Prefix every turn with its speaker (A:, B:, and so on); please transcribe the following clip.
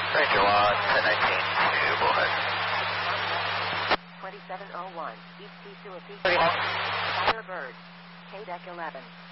A: Ranger 1, 1019 to Bullhead.
B: 2701, East T2 of Firebird, K-Deck 11.